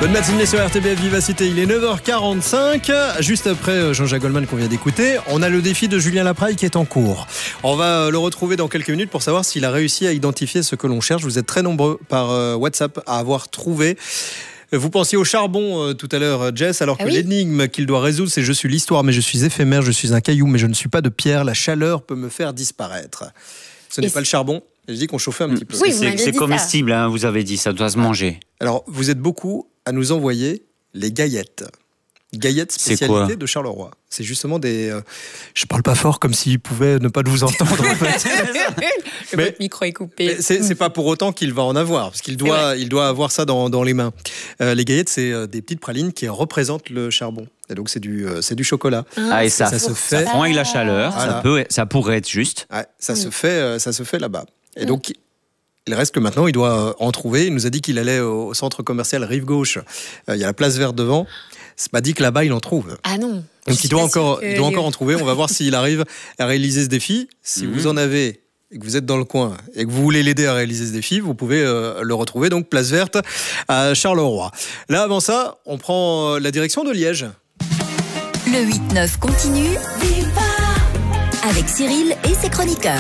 Bonne matinée sur RTBF Vivacité, il est 9h45. Juste après Jean-Jacques Goldman qu'on vient d'écouter, on a le défi de Julien Lapraille qui est en cours. On va le retrouver dans quelques minutes pour savoir s'il a réussi à identifier ce que l'on cherche. Vous êtes très nombreux par WhatsApp à avoir trouvé. Vous pensiez au charbon tout à l'heure, Jess, alors que l'énigme qu'il doit résoudre, c'est « Je suis l'histoire, mais je suis éphémère, je suis un caillou, mais je ne suis pas de pierre. La chaleur peut me faire disparaître. » Ce n'est pas le charbon. Je dis qu'on chauffait un petit peu. Oui, c'est comestible, hein, vous avez dit, ça doit se manger. Alors, vous êtes beaucoup à nous envoyer les gaillettes. Gaillettes, spécialité de Charleroi. C'est justement des... je parle pas fort comme s'il pouvait ne pas vous entendre, en fait. Votre micro est coupé. C'est pas pour autant qu'il va en avoir, parce qu'il doit avoir ça dans les mains. Les gaillettes, c'est des petites pralines qui représentent le charbon. Et donc, c'est du chocolat. Et ça se fait. Ça prend avec la chaleur, voilà. ça pourrait être juste. Ouais, ça se fait là-bas. Et donc... Il reste que maintenant, il doit en trouver. Il nous a dit qu'il allait au centre commercial Rive Gauche. Il y a la place verte devant. C'est pas dit que là-bas, il en trouve. Ah non. Donc il doit encore en trouver. On va voir s'il arrive à réaliser ce défi. Si vous en avez et que vous êtes dans le coin et que vous voulez l'aider à réaliser ce défi, vous pouvez le retrouver. Donc place verte à Charleroi. Là, avant ça, on prend la direction de Liège. Le 8-9 continue. Viva avec Cyril et ses chroniqueurs.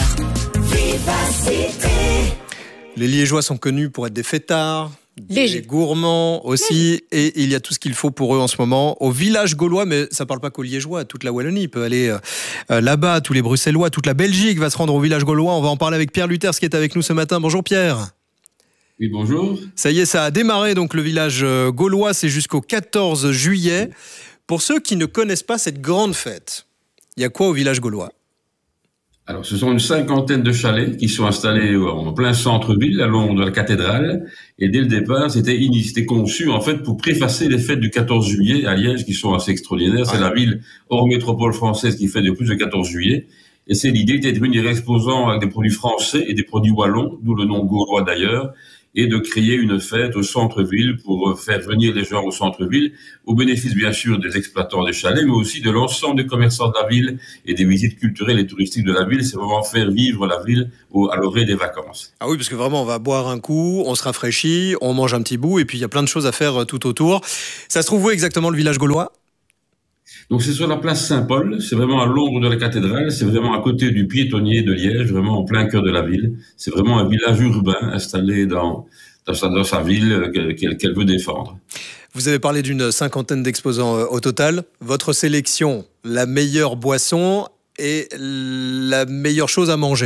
Vivacité. Les Liégeois sont connus pour être des fêtards, des gourmands aussi, et il y a tout ce qu'il faut pour eux en ce moment. Au village gaulois, mais ça ne parle pas qu'aux Liégeois, toute la Wallonie peut aller là-bas, tous les Bruxellois, toute la Belgique va se rendre au village gaulois. On va en parler avec Pierre Luthers qui est avec nous ce matin. Bonjour Pierre. Oui, bonjour. Ça y est, ça a démarré, donc le village gaulois, c'est jusqu'au 14 juillet. Pour ceux qui ne connaissent pas cette grande fête, il y a quoi au village gaulois ? Alors, ce sont une cinquantaine de chalets qui sont installés en plein centre-ville, à long de la cathédrale. Et dès le départ, c'était conçu, en fait, pour préfacer les fêtes du 14 juillet à Liège, qui sont assez extraordinaires. C'est la ville hors métropole française qui fait de plus de 14 juillet. Et c'est l'idée d'être venir exposant avec des produits français et des produits wallons, d'où le nom gaulois d'ailleurs, et de créer une fête au centre-ville pour faire venir les gens au centre-ville, au bénéfice bien sûr des exploitants des chalets, mais aussi de l'ensemble des commerçants de la ville et des visites culturelles et touristiques de la ville. C'est vraiment faire vivre la ville à l'orée des vacances. Ah oui, parce que vraiment, on va boire un coup, on se rafraîchit, on mange un petit bout, et puis il y a plein de choses à faire tout autour. Ça se trouve où exactement le village gaulois ? Donc c'est sur la place Saint-Paul, c'est vraiment à l'ombre de la cathédrale, c'est vraiment à côté du piétonnier de Liège, vraiment en plein cœur de la ville. C'est vraiment un village urbain installé dans sa ville qu'elle veut défendre. Vous avez parlé d'une cinquantaine d'exposants au total. Votre sélection, la meilleure boisson et la meilleure chose à manger ?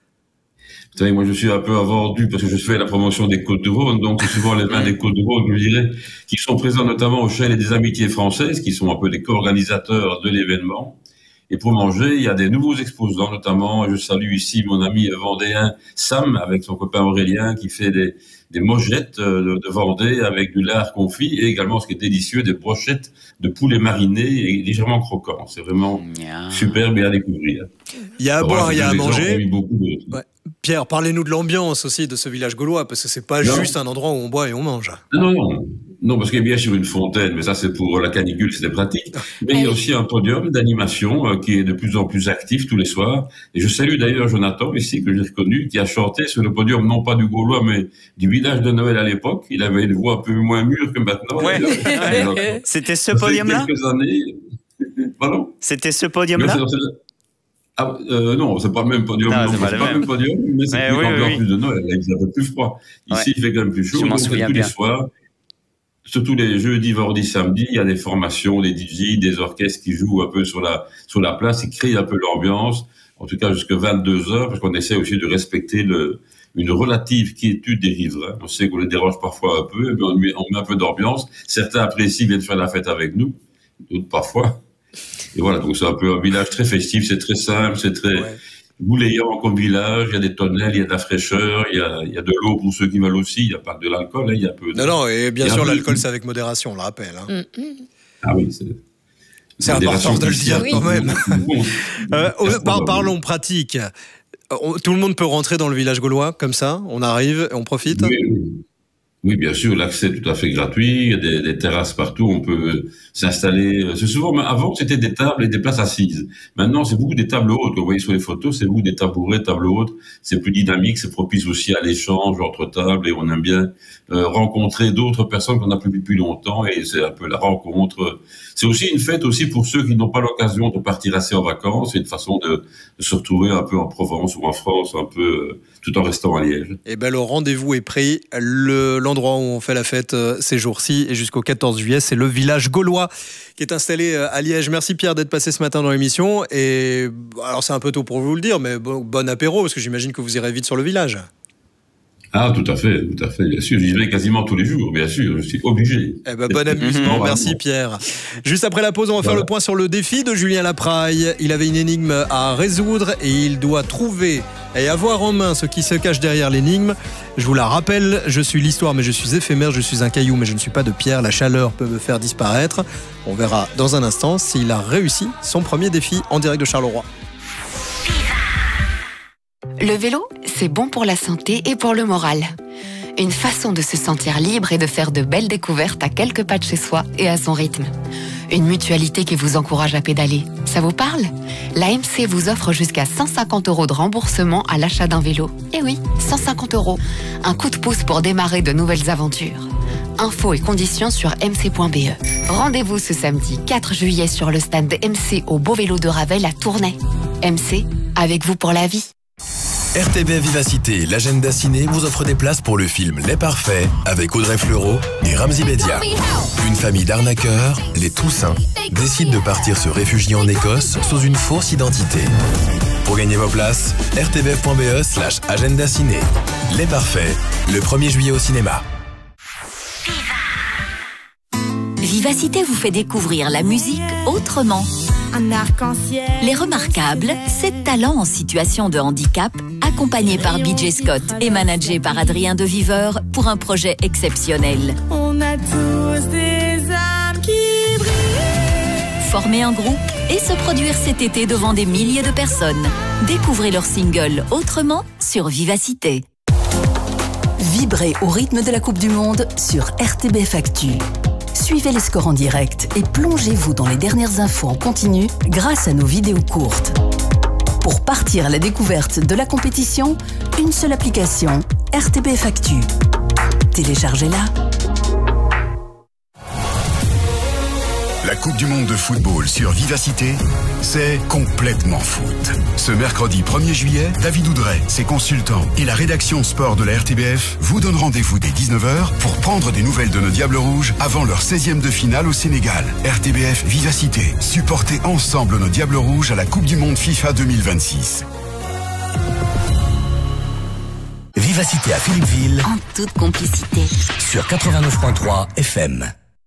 Vous savez, moi, je suis un peu avordu parce que je fais la promotion des Côtes-du-Rhône, donc c'est souvent les vins des Côtes-du-Rhône, je dirais, qui sont présents notamment au Chalet des Amitiés Françaises, qui sont un peu les co-organisateurs de l'événement. Et pour manger, il y a des nouveaux exposants, notamment, je salue ici mon ami vendéen Sam, avec son copain Aurélien, qui fait des mojettes de Vendée avec du lard confit, et également, ce qui est délicieux, des brochettes de poulet mariné et légèrement croquant. C'est vraiment superbe et à découvrir. Il y a à boire, il y a à manger. Ouais. Pierre, parlez-nous de l'ambiance aussi de ce village gaulois, parce que c'est pas juste un endroit où on boit et on mange. Non, parce qu'il y a bien sûr une fontaine, mais ça c'est pour la canicule, c'était pratique. Mais il y a aussi un podium d'animation qui est de plus en plus actif tous les soirs. Et je salue d'ailleurs Jonathan, ici, que j'ai reconnu, qui a chanté sur le podium, non pas du Gaulois, mais du village de Noël à l'époque. Il avait une voix un peu moins mûre que maintenant. Ouais. C'était ce podium-là ? Quelques années. Pardon ? C'était ce podium-là ? Non, c'est pas le même podium. C'est pas le même podium, mais c'est plus ambiance plus de Noël. Là, il fait un peu plus froid. Ici, il fait quand même plus chaud. Je m'en souviens tous bien. Les soirs, surtout les jeudis, vendredis, samedis, il y a des formations, des DJ, des orchestres qui jouent un peu sur la place, qui créent un peu l'ambiance, en tout cas jusqu'à 22h, parce qu'on essaie aussi de respecter une relative quiétude des riverains. On sait qu'on les dérange parfois un peu, mais on met un peu d'ambiance. Certains apprécient, viennent faire la fête avec nous, d'autres parfois. Et voilà, donc c'est un peu un village très festif, c'est très simple, c'est très bouléant comme village, il y a des tonnelles, il y a de la fraîcheur, il y a de l'eau pour ceux qui veulent aussi, il n'y a pas que de l'alcool, il y a peu de... Non, et bien sûr, l'alcool, c'est avec modération, on le rappelle. Ah oui, c'est important de le dire quand même. Parlons pratique. Tout le monde peut rentrer dans le village gaulois, comme ça, on arrive et on profite. Oui, bien sûr, l'accès est tout à fait gratuit, il y a des terrasses partout, on peut s'installer. C'est souvent, avant c'était des tables et des places assises. Maintenant, c'est beaucoup des tables hautes. Vous voyez sur les photos, c'est beaucoup des tabourets, tables hautes. C'est plus dynamique, c'est propice aussi à l'échange entre tables et on aime bien rencontrer d'autres personnes qu'on n'a plus vu depuis longtemps et c'est un peu la rencontre. C'est aussi une fête aussi pour ceux qui n'ont pas l'occasion de partir assez en vacances. C'est une façon de se retrouver un peu en Provence ou en France, un peu tout en restant à Liège. Et ben le rendez-vous est pris. L'endroit où on fait la fête ces jours-ci et jusqu'au 14 juillet, c'est le village gaulois qui est installé à Liège. Merci Pierre d'être passé ce matin dans l'émission. Et alors c'est un peu tôt pour vous le dire, mais bon apéro parce que j'imagine que vous irez vite sur le village. Ah, tout à fait, bien sûr. J'y vais quasiment tous les jours, bien sûr, je suis obligé. Eh ben, bon amusement, merci Pierre. Juste après la pause, on va faire le point sur le défi de Julien Lapraille. Il avait une énigme à résoudre et il doit trouver et avoir en main ce qui se cache derrière l'énigme. Je vous la rappelle, je suis l'histoire mais je suis éphémère, je suis un caillou mais je ne suis pas de pierre, la chaleur peut me faire disparaître. On verra dans un instant s'il a réussi son premier défi en direct de Charleroi. Le vélo, c'est bon pour la santé et pour le moral. Une façon de se sentir libre et de faire de belles découvertes à quelques pas de chez soi et à son rythme. Une mutualité qui vous encourage à pédaler. Ça vous parle ? L'AMC vous offre jusqu'à 150 € de remboursement à l'achat d'un vélo. Eh oui, 150 €. Un coup de pouce pour démarrer de nouvelles aventures. Infos et conditions sur mc.be. Rendez-vous ce samedi 4 juillet sur le stand de MC au Beau Vélo de Ravel à Tournai. MC, avec vous pour la vie. RTBF Vivacité, l'agenda ciné vous offre des places pour le film Les Parfaits avec Audrey Fleurot et Ramzy Bedia. Une famille d'arnaqueurs, les Toussaint, décide de partir se réfugier en Écosse sous une fausse identité. Pour gagner vos places, rtbf.be/agenda ciné. Les Parfaits, le 1er juillet au cinéma. Vivacité vous fait découvrir la musique autrement. Un arc-en-ciel. Les Remarquables, 7 talents en situation de handicap, accompagnés par BJ Scott et managés par Adrien de Viveur pour un projet exceptionnel. On a tous des âmes qui brillent. Former un groupe et se produire cet été devant des milliers de personnes. Découvrez leur single Autrement sur Vivacité. Vibrez au rythme de la Coupe du Monde sur RTBF Actu. Suivez les scores en direct et plongez-vous dans les dernières infos en continu grâce à nos vidéos courtes. Pour partir à la découverte de la compétition, une seule application, RTBF Actu. Téléchargez-la. La Coupe du Monde de football sur Vivacité, c'est complètement foot. Ce mercredi 1er juillet, David Oudret, ses consultants et la rédaction sport de la RTBF vous donnent rendez-vous dès 19h pour prendre des nouvelles de nos Diables Rouges avant leur 16e de finale au Sénégal. RTBF Vivacité, supportez ensemble nos Diables Rouges à la Coupe du Monde FIFA 2026. Vivacité à Philippeville, En toute complicité. sur 89.3 FM.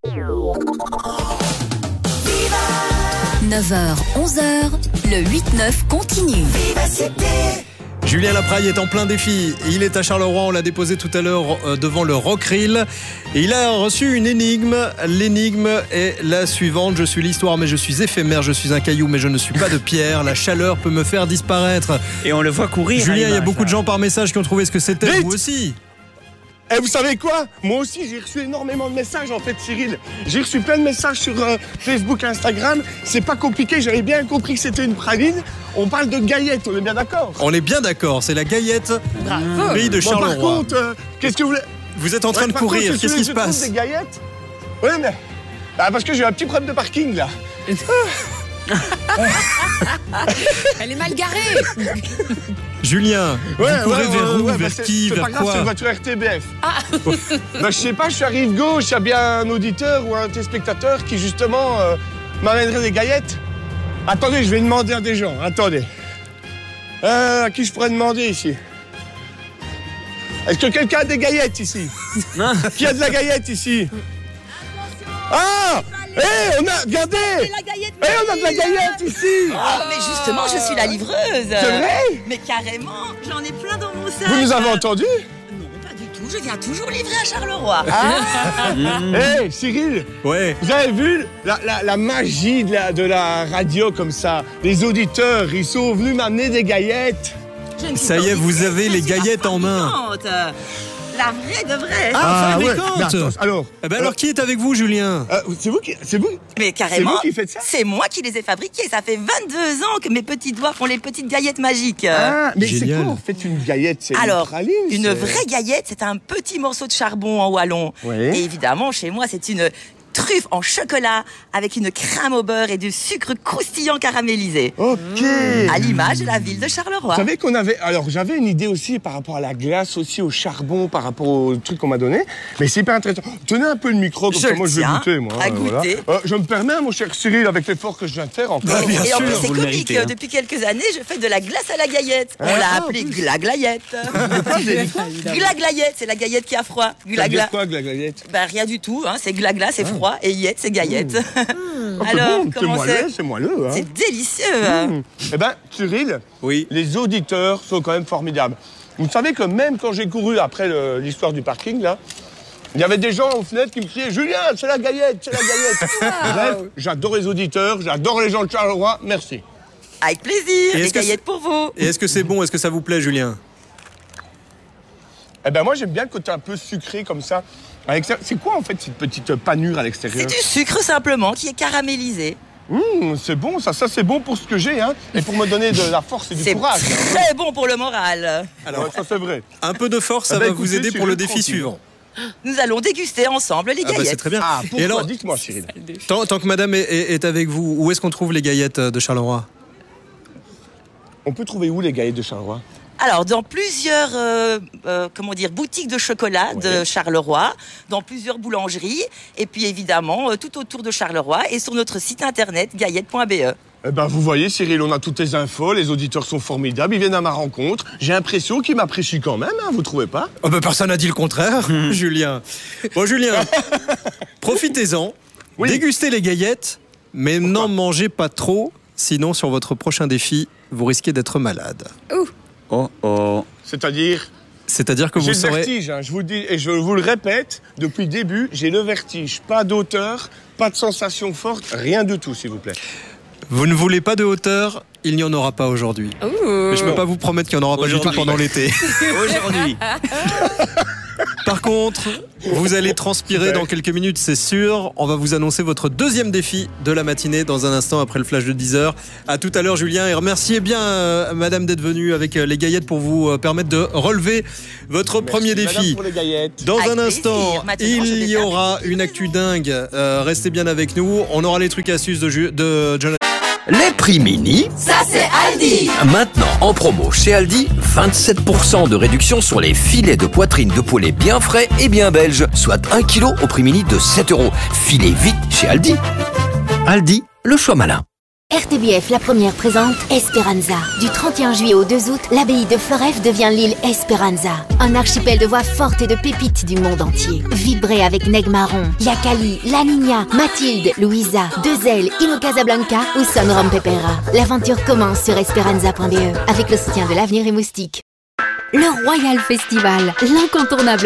9h, 11h, le 8-9 continue. Julien Lapraille est en plein défi. Il est à Charleroi, on l'a déposé tout à l'heure devant le Rockrill. Et il a reçu une énigme. L'énigme est la suivante. Je suis l'histoire mais je suis éphémère. Je suis un caillou mais je ne suis pas de pierre. La chaleur peut me faire disparaître. Et on le voit courir. Julien, il y a beaucoup de gens par message qui ont trouvé ce que c'était. Vite. Vous aussi. Et vous savez quoi? Moi aussi, j'ai reçu énormément de messages, en fait, Cyril. J'ai reçu plein de messages sur Facebook, Instagram. C'est pas compliqué, j'avais bien compris que c'était une praline. On parle de gaillette, on est bien d'accord? On est bien d'accord, c'est la gaillette. Bravo. Pays de Bon, Charleroi. par contre, qu'est-ce que vous voulez? Vous êtes en train de courir, qu'est-ce qui se passe? Des gaillettes? Oui, mais... Ah, parce que j'ai un petit problème de parking, là. Elle est mal garée. Julien, vous courez vers où? Vers qui? Vers C'est pas grave, c'est quoi? une voiture RTBF. Ben, je sais pas, je suis à rive gauche, il y a bien un auditeur ou un téléspectateur qui, justement, m'amènerait des gaillettes. Attendez, je vais demander à des gens, attendez. À qui je pourrais demander ici? Est-ce que quelqu'un a des gaillettes ici? Qui a de la gaillette ici? Ah! On a, regardez! On a de la gaillette ici! Mais justement, je suis la livreuse. C'est vrai? Mais carrément, j'en ai plein dans mon sac. Vous nous avez entendus? Non, pas du tout. Je viens toujours livrer à Charleroi. Cyril! Ouais. Vous avez vu la magie de la radio comme ça? Les auditeurs, ils sont venus m'amener des gaillettes. Ça y est, vous avez les gaillettes en main. La vraie de vraie. Ah, ouais. fabricante. Mais attends, alors, alors qui est avec vous, Julien? c'est vous qui... Mais carrément, C'est vous qui faites ça? c'est moi qui les ai fabriqués. Ça fait 22 ans que mes petits doigts font les petites gaillettes magiques. Ah, mais c'est Génial. quoi en fait une gaillette? C'est Alors, une praline, une c'est- vraie gaillette, c'est un petit morceau de charbon en wallon. Oui. Et évidemment, chez moi, c'est une truffe en chocolat avec une crème au beurre et du sucre croustillant caramélisé. Ok. À l'image de la ville de Charleroi. Vous savez qu'on avait... Alors, j'avais une idée aussi par rapport à la glace, aussi au charbon, par rapport au truc qu'on m'a donné. Mais c'est hyper intéressant. Tenez un peu le micro, comme Je ça, moi, je vais tiens goûter, moi. à voilà. goûter. Je me permets, mon cher Cyril, avec l'effort que je viens de faire, encore. Bien Et en sûr, plus, c'est vous le comique. méritez, hein. Depuis quelques années, je fais de la glace à la gaillette. On l'a appelée glaglayette. Glaglayette, c'est la gaillette qui a froid. Ça veut dire Glagla. quoi, glaglayette? Ben, rien du tout, hein. C'est glagla, c'est froid, et yette, c'est gaillette. Alors, Bon, comment c'est moelleux, hein. C'est délicieux. Eh ben, Cyril, Oui. les auditeurs sont quand même formidables. Vous savez que même quand j'ai couru après l'histoire du parking, là, il y avait des gens aux fenêtres qui me criaient « Julien, c'est la gaillette, c'est la gaillette !» Bref, j'adore les auditeurs, j'adore les gens de Charleroi, merci. Avec plaisir, Et des est-ce que gaillettes pour vous. Et est-ce que c'est bon? Est-ce que ça vous plaît, Julien? Eh ben moi, j'aime bien le côté un peu sucré comme ça. C'est quoi en fait cette petite panure à l'extérieur? C'est du sucre simplement qui est caramélisé. C'est bon, ça c'est bon pour ce que j'ai, hein, et pour me donner de la force et du C'est courage. très bon pour le moral. Alors, Ouais, ça c'est vrai. un peu de force, ça Eh ben, va écoutez, vous aider pour le Cyril, défi tranquille. suivant. Nous allons déguster ensemble les Ah bah, gaillettes. c'est très bien. Ah, Et pourquoi? alors, Dites-moi, Cyril. tant que madame est avec vous, où est-ce qu'on trouve les gaillettes de Charleroi? On peut trouver où les gaillettes de Charleroi? Alors, dans plusieurs boutiques de chocolat de Charleroi, dans plusieurs boulangeries, et puis évidemment tout autour de Charleroi et sur notre site internet gaillette.be. Eh ben, vous voyez, Cyril, on a toutes les infos, les auditeurs sont formidables, ils viennent à ma rencontre. J'ai l'impression qu'ils m'apprécient quand même, hein, vous trouvez pas? Oh bah, personne n'a dit le contraire, Julien. Bon, Julien, profitez-en, Oui. dégustez les gaillettes, mais n'en mangez pas trop, sinon sur votre prochain défi, vous risquez d'être malade. Oh oh. C'est-à-dire que j'ai vous le serez... vertige, hein, je vous le dis, et je vous le répète, depuis le début, j'ai le vertige. Pas d'auteur, pas de sensation forte, rien du tout, s'il vous plaît. Vous ne voulez pas de hauteur, il n'y en aura pas aujourd'hui. Mais je ne peux pas vous promettre qu'il n'y en aura pas du tout pendant l'été. Aujourd'hui. Par contre, vous allez transpirer dans quelques minutes, c'est sûr. On va vous annoncer votre deuxième défi de la matinée dans un instant après le flash de 10h. À tout à l'heure, Julien. Et remerciez bien madame d'être venue avec les gaillettes pour vous permettre de relever votre premier Madame, défi. pour les gaillettes. Dans Avec un instant, plaisir. Maintenant, je il y vais aura une actu dingue. Restez bien avec nous. On aura les trucs et astuces de Jonathan. Les prix mini, Ça c'est Aldi. maintenant en promo chez Aldi, 27% de réduction sur les filets de poitrine de poulet bien frais et bien belges, soit 1 kg au prix mini de 7 €. Filez vite chez Aldi. Aldi, le choix malin. RTBF, la première présente Esperanza. Du 31 juillet au 2 août, l'abbaye de Floreffe devient l'île Esperanza. Un archipel de voix fortes et de pépites du monde entier. Vibrez avec Neg Marron, Yakali, La Niña, Mathilde, Louisa, Deux-Ailes, Ino Casablanca ou Son Rom Pepera. L'aventure commence sur esperanza.be avec le soutien de l'Avenir et Moustique. Le Royal Festival, l'incontournable